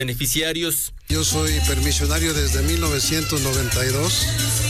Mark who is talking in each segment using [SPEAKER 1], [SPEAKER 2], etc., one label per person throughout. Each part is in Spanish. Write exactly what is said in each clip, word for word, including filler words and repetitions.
[SPEAKER 1] beneficiarios.
[SPEAKER 2] Yo soy permisionario desde mil novecientos noventa y dos.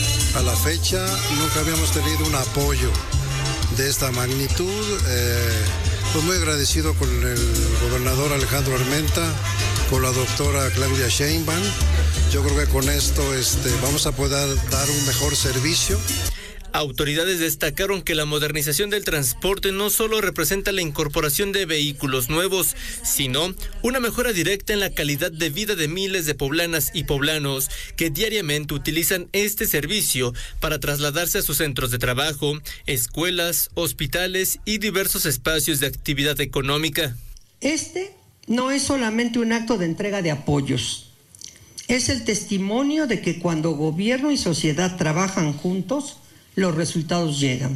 [SPEAKER 2] A la fecha nunca habíamos tenido un apoyo de esta magnitud. Eh, pues muy agradecido con el gobernador Alejandro Armenta, con la doctora Claudia Sheinbaum. Yo creo que con esto este, vamos a poder dar un mejor servicio.
[SPEAKER 1] Autoridades destacaron que la modernización del transporte no solo representa la incorporación de vehículos nuevos, sino una mejora directa en la calidad de vida de miles de poblanas y poblanos que diariamente utilizan este servicio para trasladarse a sus centros de trabajo, escuelas, hospitales y diversos espacios de actividad económica.
[SPEAKER 3] Este no es solamente un acto de entrega de apoyos, es el testimonio de que cuando gobierno y sociedad trabajan juntos, los resultados llegan.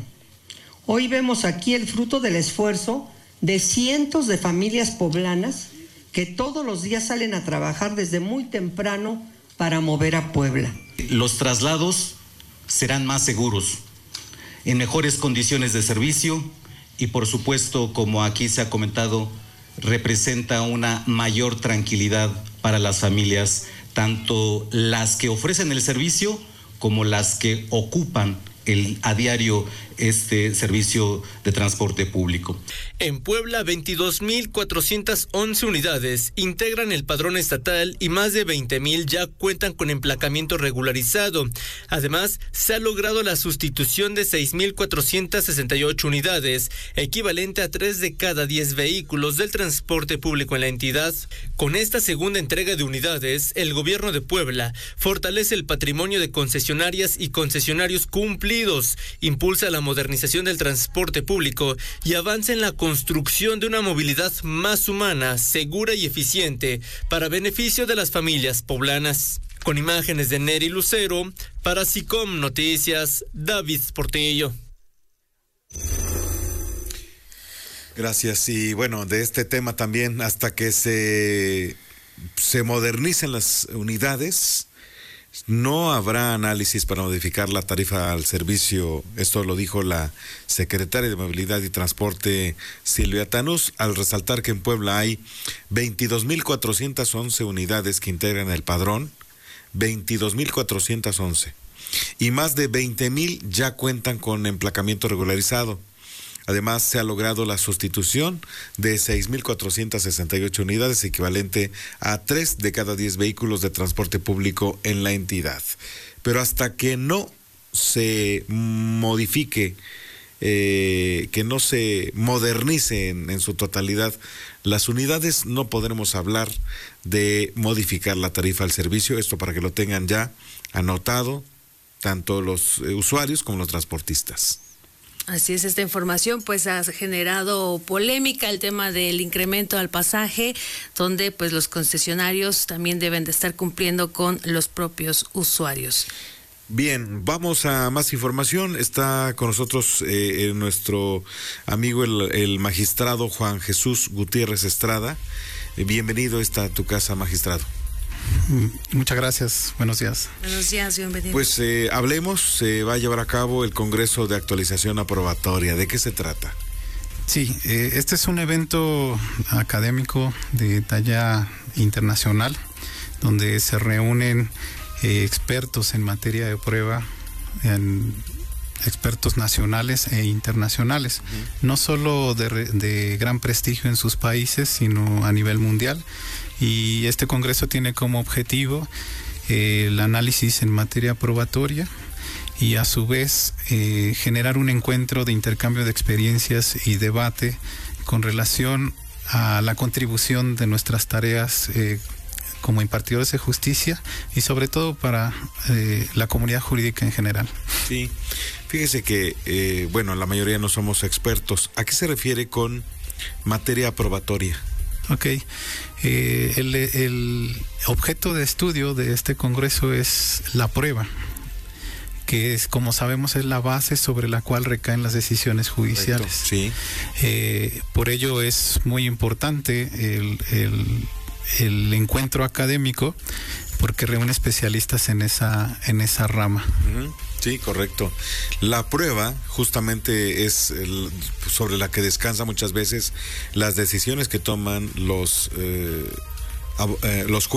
[SPEAKER 3] Hoy vemos aquí el fruto del esfuerzo de cientos de familias poblanas que todos los días salen a trabajar desde muy temprano para mover a Puebla.
[SPEAKER 4] Los traslados serán más seguros, en mejores condiciones de servicio y, por supuesto, como aquí se ha comentado, representa una mayor tranquilidad para las familias, tanto las que ofrecen el servicio como las que ocupan el, a diario este servicio de transporte público.
[SPEAKER 1] En Puebla, veintidós mil cuatrocientas once unidades integran el padrón estatal y más de veinte mil ya cuentan con emplacamiento regularizado. Además, se ha logrado la sustitución de seis mil cuatrocientas sesenta y ocho unidades, equivalente a tres de cada diez vehículos del transporte público en la entidad. Con esta segunda entrega de unidades, el gobierno de Puebla fortalece el patrimonio de concesionarias y concesionarios cumplidos, impulsa la modernización del transporte público y avanza en la construcción de una movilidad más humana, segura y eficiente para beneficio de las familias poblanas. Con imágenes de Neri Lucero, para SICOM Noticias, David Portillo.
[SPEAKER 5] Gracias. Y bueno, de este tema también, hasta que se, se modernicen las unidades, no habrá análisis para modificar la tarifa al servicio. Esto lo dijo la secretaria de Movilidad y Transporte, Silvia Tanús, al resaltar que en Puebla hay veintidós mil cuatrocientas once unidades que integran el padrón, veintidós mil cuatrocientas once, y más de veinte mil ya cuentan con emplacamiento regularizado. Además, se ha logrado la sustitución de seis mil cuatrocientas sesenta y ocho unidades, equivalente a tres de cada diez vehículos de transporte público en la entidad. Pero hasta que no se modifique, eh, que no se modernice en, en su totalidad las unidades, no podremos hablar de modificar la tarifa al servicio. Esto para que lo tengan ya anotado, tanto los eh, usuarios como los transportistas.
[SPEAKER 6] Así es, esta información pues ha generado polémica, el tema del incremento al pasaje, donde pues los concesionarios también deben de estar cumpliendo con los propios usuarios.
[SPEAKER 5] Bien, vamos a más información. Está con nosotros eh, nuestro amigo el, el magistrado Juan Jesús Gutiérrez Estrada. Eh, bienvenido, está a tu casa, magistrado.
[SPEAKER 7] Muchas gracias, buenos días.
[SPEAKER 6] Buenos días, bienvenido.
[SPEAKER 5] Pues eh, hablemos, se va a llevar a cabo el Congreso de Actualización Aprobatoria. ¿De qué se trata?
[SPEAKER 7] Sí, eh, este es un evento académico de talla internacional, donde se reúnen eh, expertos en materia de prueba, en expertos nacionales e internacionales, uh-huh. no solo de, de gran prestigio en sus países, sino a nivel mundial. Y este congreso tiene como objetivo eh, el análisis en materia probatoria y a su vez eh, generar un encuentro de intercambio de experiencias y debate con relación a la contribución de nuestras tareas eh, como impartidores de justicia y sobre todo para eh, la comunidad jurídica en general.
[SPEAKER 5] Sí, fíjese que, eh, bueno, la mayoría no somos expertos. ¿A qué se refiere con materia probatoria?
[SPEAKER 7] Ok, eh, el, el objeto de estudio de este congreso es la prueba, que es, como sabemos, es la base sobre la cual recaen las decisiones judiciales.
[SPEAKER 5] Correcto, sí.
[SPEAKER 7] Eh, por ello es muy importante el, el, el encuentro académico, porque reúne especialistas en esa, en esa rama.
[SPEAKER 5] Uh-huh. Sí, correcto. La prueba justamente es el, sobre la que descansa muchas veces las decisiones que toman los eh, eh, los